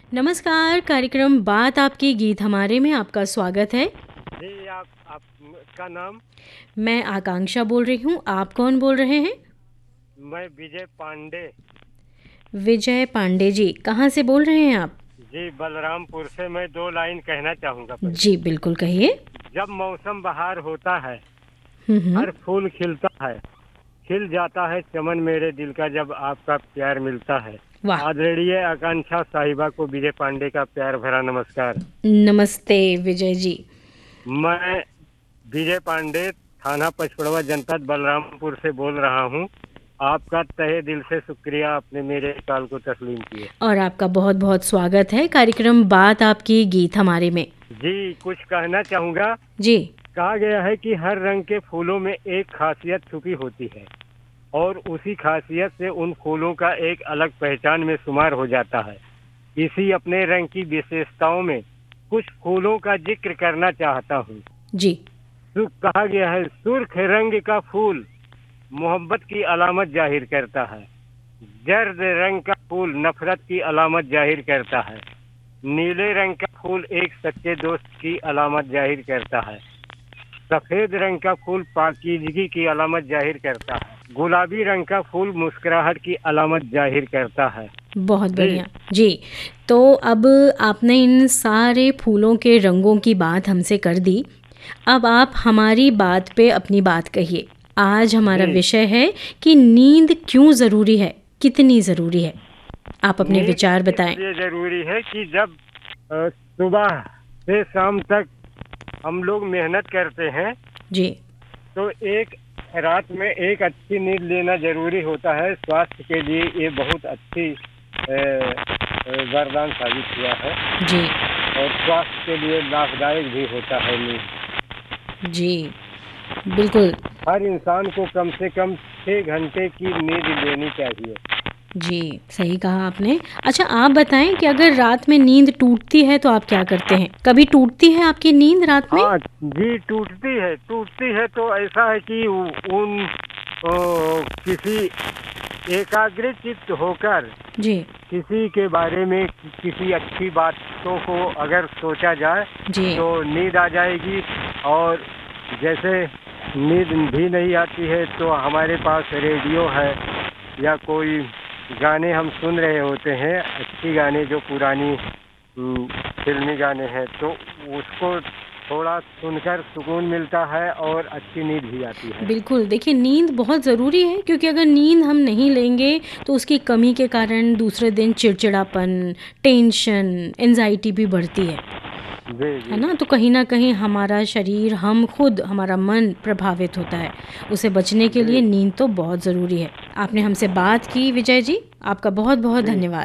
नमस्कार, कार्यक्रम बात आपकी गीत हमारे में आपका स्वागत है। जी, आपका नाम? मैं आकांक्षा बोल रही हूँ, आप कौन बोल रहे हैं? मैं विजय पांडे। विजय पांडे जी, कहाँ से बोल रहे हैं आप? जी, बलरामपुर से। मैं 2 लाइन कहना चाहूँगा पहले। जी, बिल्कुल कहिए। जब मौसम बहार होता है, हम्म। हर फूल खिलता है, खिल जाता है चमन मेरे दिल का जब आपका प्यार मिलता है। वाह। आदरणीय आकांक्षा साहिबा को विजय पांडे का प्यार भरा नमस्कार। नमस्ते विजय जी। मैं विजय पांडे, थाना पचपड़वा, जनपद बलरामपुर से बोल रहा हूँ। आपका तहे दिल से शुक्रिया, आपने मेरे कॉल को तस्लीम किए। और आपका बहुत बहुत स्वागत है कार्यक्रम बात आपकी गीत हमारे में। जी, कुछ कहना चाहूँगा। जी। कहा गया है कि हर रंग के फूलों में एक खासियत छुपी होती है और उसी खासियत से उन फूलों का एक अलग पहचान में शुमार हो जाता है। इसी अपने रंग की विशेषताओं में कुछ फूलों का जिक्र करना चाहता हूँ। जी। कहा गया है, सुर्ख रंग का फूल मोहब्बत की अलामत जाहिर करता है। जर्द रंग का फूल नफरत की अलामत जाहिर करता है। नीले रंग का फूल एक सच्चे दोस्त की अलामत जाहिर करता है। सफेद रंग का फूल पाकीज़गी की अलामत जाहिर करता है। गुलाबी रंग का फूल मुस्कुराहट की अलामत जाहिर करता है। बहुत जी बढ़िया। जी, तो अब आपने इन सारे फूलों के रंगों की बात हमसे कर दी। अब आप हमारी बात पे अपनी बात कहिए। आज हमारा जी, विषय है कि नींद क्यों ज़रूरी है, कितनी ज़रूरी है। आप अपने नींद विचार बताएं। इसलिए जरूरी है कि जब सुबह से शाम तक हम लोग मेहनत करते हैं, जी। तो एक रात में एक अच्छी नींद लेना जरूरी होता है। स्वास्थ्य के लिए ये बहुत अच्छी वरदान साबित हुआ है जी। और स्वास्थ्य के लिए लाभदायक भी होता है नींद। जी, बिल्कुल। हर इंसान को कम से कम 6 घंटे की नींद लेनी चाहिए। जी, सही कहा आपने। अच्छा, आप बताएं कि अगर रात में नींद टूटती है तो आप क्या करते हैं? कभी टूटती है आपकी नींद रात में? हाँ जी, टूटती है तो ऐसा है कि किसी एकाग्रचित्त होकर जी। किसी के बारे में, किसी अच्छी बातों को अगर सोचा जाए जी। तो नींद आ जाएगी। और जैसे नींद भी नहीं आती है तो हमारे पास रेडियो है या कोई गाने हम सुन रहे होते हैं, अच्छी गाने जो पुरानी फिल्मी गाने हैं, तो उसको थोड़ा सुनकर सुकून मिलता है और अच्छी नींद भी आती है। बिल्कुल, देखिए नींद बहुत ज़रूरी है क्योंकि अगर नींद हम नहीं लेंगे तो उसकी कमी के कारण दूसरे दिन चिड़चिड़ापन, टेंशन, एंजाइटी भी बढ़ती जी है जी ना? तो कहीं न कहीं हमारा शरीर, हम खुद, हमारा मन प्रभावित होता है। उसे बचने के लिए जी नींद तो बहुत ज़रूरी है। आपने हमसे बात की विजय जी, आपका बहुत-बहुत जी धन्यवाद।